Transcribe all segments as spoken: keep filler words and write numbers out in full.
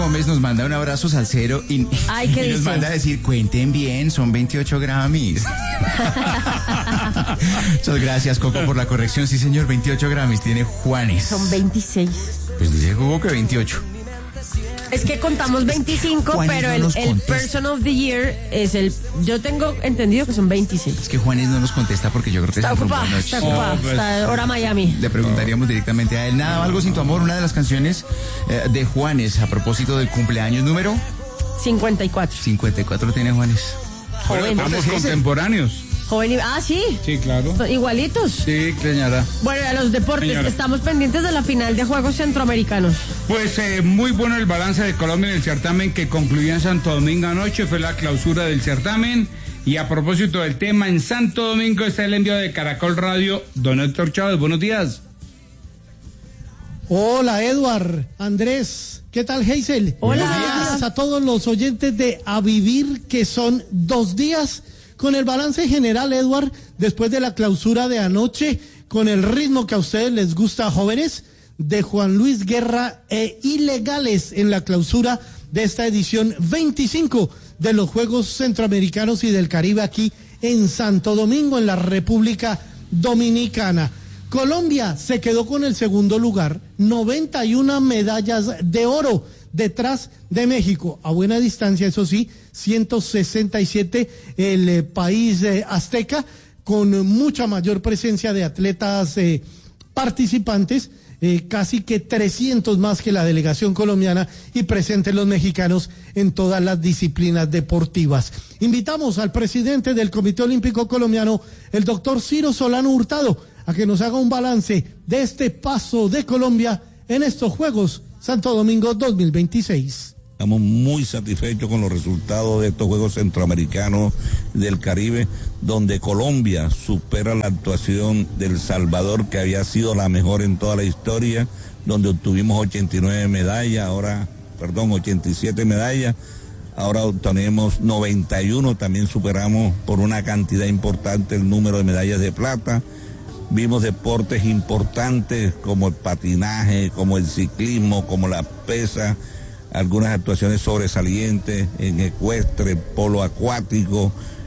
Gómez nos manda un abrazo salsero y, Ay, ¿qué y nos dice? manda a decir, cuenten bien, son veintiocho Grammys. Muchas gracias, Coco, por la corrección. Sí, señor, veintiocho Grammys tiene Juanes. Son veintiséis. Pues dice Coco que veintiocho. Es que contamos veinticinco, Juanes pero no el, nos el contesta. Person of the Year es el... Yo tengo entendido que son veintiséis. Es que Juanes no nos contesta porque yo creo que Está se enrumbó ocupada, anoche. está ocupada, No, pues. está hora Miami. Le preguntaríamos directamente a él. Nada, Algo sin tu amor, una de las canciones eh, de Juanes a propósito del cumpleaños número cincuenta y cuatro. cincuenta y cuatro tiene Juanes. Joven. Estamos contemporáneos. Joven y... Ah, sí. Sí, claro. Son igualitos. Sí, señora. Bueno, a los deportes, Señora. estamos pendientes de la final de Juegos Centroamericanos. Pues eh, muy bueno el balance de Colombia en el certamen que concluyó en Santo Domingo anoche, fue la clausura del certamen. Y a propósito del tema, en Santo Domingo está el envío de Caracol Radio, don Héctor Chávez, buenos días. Hola, Edward, Andrés, ¿qué tal, Hazel? Hola. Buenos días a todos los oyentes de A Vivir, que son dos días. Con el balance general, Edward, después de la clausura de anoche, con el ritmo que a ustedes les gusta, jóvenes, de Juan Luis Guerra e Ilegales en la clausura de esta edición veinticinco de los Juegos Centroamericanos y del Caribe aquí en Santo Domingo, en la República Dominicana. Colombia se quedó con el segundo lugar, noventa y una medallas de oro, detrás de México, a buena distancia, eso sí, ciento sesenta y siete el eh, país eh, azteca, con mucha mayor presencia de atletas eh, participantes, eh, casi que trescientos más que la delegación colombiana, y presentes los mexicanos en todas las disciplinas deportivas. Invitamos al presidente del Comité Olímpico Colombiano, el doctor Ciro Solano Hurtado, a que nos haga un balance de este paso de Colombia en estos Juegos Santo Domingo dos mil veintiséis. Estamos muy satisfechos con los resultados de estos Juegos Centroamericanos del Caribe, donde Colombia supera la actuación del Salvador, que había sido la mejor en toda la historia, donde obtuvimos ochenta y nueve medallas, ahora, perdón, ochenta y siete medallas, ahora obtenemos noventa y uno, también superamos por una cantidad importante el número de medallas de plata. Vimos deportes importantes como el patinaje, como el ciclismo, como la pesa, algunas actuaciones sobresalientes en ecuestre, polo acuático,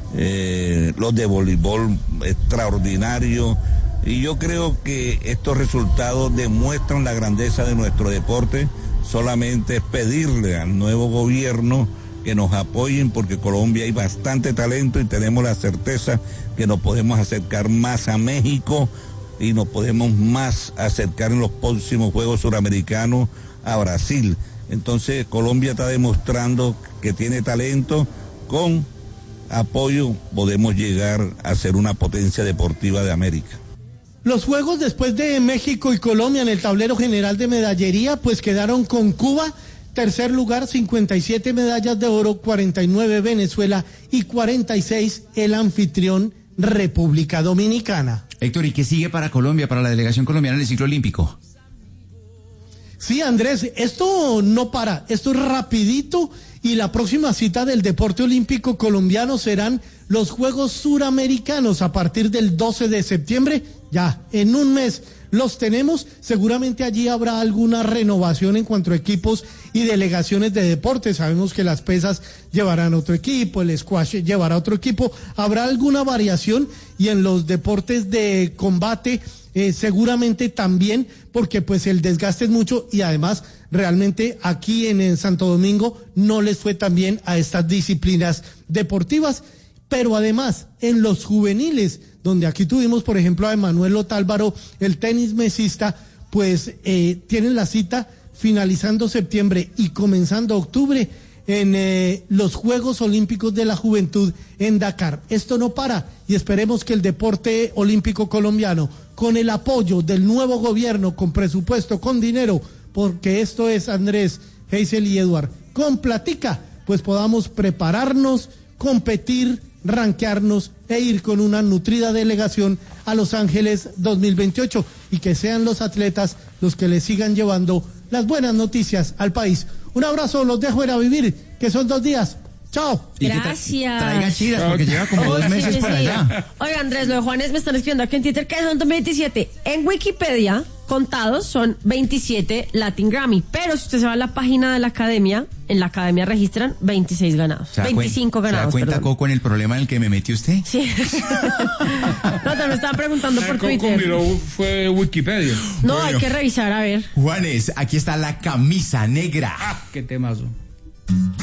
eh, los de voleibol extraordinarios. Y yo creo que estos resultados demuestran la grandeza de nuestro deporte. Solamente es pedirle al nuevo gobierno que nos apoyen, porque Colombia hay bastante talento y tenemos la certeza que nos podemos acercar más a México y nos podemos más acercar en los próximos Juegos Suramericanos a Brasil. Entonces Colombia está demostrando que tiene talento, con apoyo podemos llegar a ser una potencia deportiva de América. Los Juegos, después de México y Colombia en el tablero general de medallería, pues quedaron con Cuba, tercer lugar, cincuenta y siete medallas de oro, cuarenta y nueve Venezuela y cuarenta y seis el anfitrión República Dominicana. Héctor, ¿y qué sigue para Colombia, para la delegación colombiana en el ciclo olímpico? Sí, Andrés, esto no para, esto es rapidito, y la próxima cita del deporte olímpico colombiano serán los Juegos Suramericanos a partir del doce de septiembre, ya en un mes los tenemos. Seguramente allí habrá alguna renovación en cuanto a equipos y delegaciones de deportes. Sabemos que las pesas llevarán otro equipo, el squash llevará otro equipo, habrá alguna variación, y en los deportes de combate eh, seguramente también, porque pues el desgaste es mucho, y además realmente aquí en, en Santo Domingo no les fue tan bien a estas disciplinas deportivas. Pero además en los juveniles, donde aquí tuvimos por ejemplo a Emanuel Otálvaro, el tenis mesista, pues eh, tienen la cita finalizando septiembre y comenzando octubre en eh, los Juegos Olímpicos de la Juventud en Dakar. Esto no para, y esperemos que el deporte olímpico colombiano, con el apoyo del nuevo gobierno, con presupuesto, con dinero, porque esto es, Andrés, Hazel y Edward, con platica, pues podamos prepararnos, competir, rankearnos e ir con una nutrida delegación a Los Ángeles dos mil veintiocho, y que sean los atletas los que le sigan llevando las buenas noticias al país. Un abrazo, los dejo ir a vivir, que son dos días. Chao. Y que tra- Gracias. Traigan chiras, porque lleva como Oh, dos sí, meses sí, para sí. allá. Oiga, Andrés, los de Juanes me están escribiendo aquí en Twitter que son dos mil veintisiete. En Wikipedia contados son veintisiete Latin Grammy, pero si usted se va a la página de la academia, en la academia registran veintiséis ganados, veinticinco ganados. ¿Se da cuenta, perdón. Coco, en el problema en el que me metió usted? Sí. No, te me estaba preguntando por Coco Twitter. miró, fue Wikipedia. No, Bueno. hay que revisar, a ver. Juanes, aquí está la camisa negra. Ah, qué temazo.